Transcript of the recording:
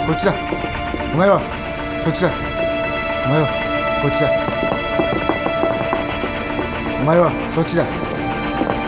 こっちだ。お前はそっちだ。お前はこっちだ。お前はそっちだ。